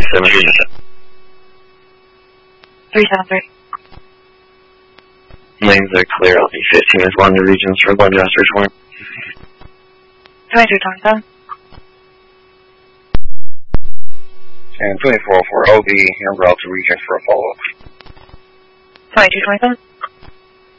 373. 373. Lanes are clear. LB15 is one of the regions for blood gas search warrant. 2227. And 2404 OB, en route to region for a follow-up. 2227.